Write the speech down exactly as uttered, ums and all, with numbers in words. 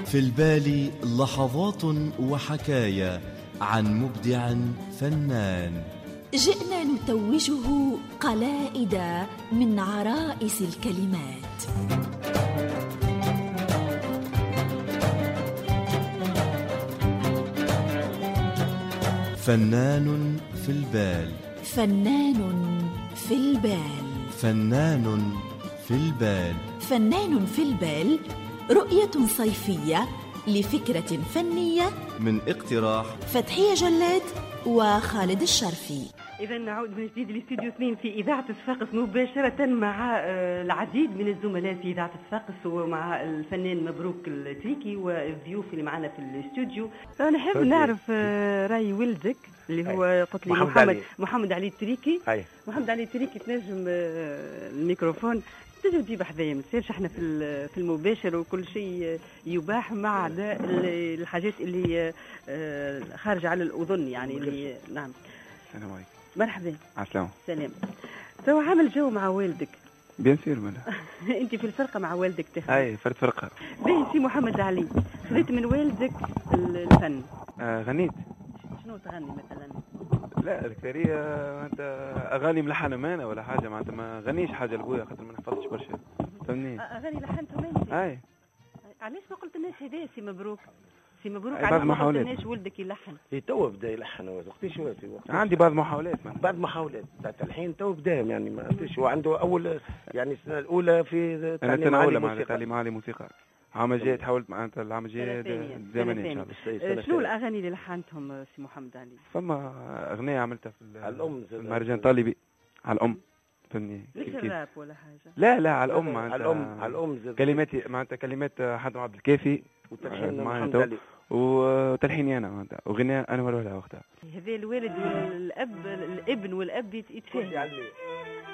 في البال لحظات وحكايا عن مبدع فنان، جئنا نتوجه قلائد من عرائس الكلمات. فنان في البال، فنان في البال، فنان في البال، فنان في البال، رؤية صيفية لفكرة فنية من اقتراح فتحية جلاد وخالد الشرفي. إذا نعود من جديد لاستوديو اثنين في إذاعة صفاقس مباشرة مع العديد من الزملاء في إذاعة صفاقس ومع الفنان مبروك التريكي والضيوف اللي معنا في الاستوديو. نحب نعرف راي ولدك اللي هو قلت لي محمد علي. محمد علي التريكي. أي. محمد علي التريكي تنجم الميكروفون تنجم تجيب حذايا ما تصيرش احنا في في المباشر وكل شيء يباح مع الحاجات اللي خارجه على الأذن يعني اللي نعم. السلام عليكم. مرحبا. عسلامة. سلام. تو عامل جو مع والدك؟ بيان سير مالا. انت في الفرقه مع والدك تخدم؟ اي فرد فرقه. باهي سي محمد علي، خذيت من والدك الفن. آه غنيت. شنو تغني مثلا؟ لا الكثريه انت اغاني ملحنه مانا ولا حاجه معناتها ما غنيش حاجه لبويا خاطر ما نحفظش برشا فهمني. اغاني لحنتهم انت؟ اي. علاش ما قلت الناس هذا سي مبروك؟ سي مبروك بعض محاولات. علاش ولدك يلحن؟ هي تو بدا يلحن وقتاش وقت عندي بعض محاولات بعض محاولات تاع الحين تو بداهم يعني ما فيش. هو عنده اول يعني السنه الاولى في تعليم عالي موسيقى. تعليم عالي موسيقى. عام الجاي تحاولت معناتها العام الجاي زمني ان شاء الله. شنو الاغاني اللي لحنتهم سي محمد علي؟ فما اغنيه عملتها في على الام في المهرجان طالبي على الام فهمني. ليش الراب ولا حاجه؟ لا لا على الام معناتها على الام على الام كلماتي معناتها كلمات حاتم عبد الكافي وتلحين محمد علي وتلحيني انا معناتها وغناء انا ولا وقتها. هذا الوالد والاب الابن والاب يتفاهم.